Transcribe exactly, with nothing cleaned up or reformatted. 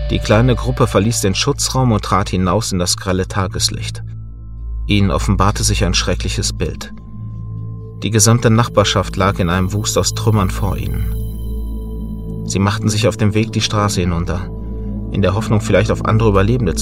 Die kleine Gruppe verließ den Schutzraum und trat hinaus in das grelle Tageslicht. Ihnen offenbarte sich ein schreckliches Bild. Die gesamte Nachbarschaft lag in einem Wust aus Trümmern vor ihnen. Sie machten sich auf den Weg die Straße hinunter, in der Hoffnung, vielleicht auf andere Überlebende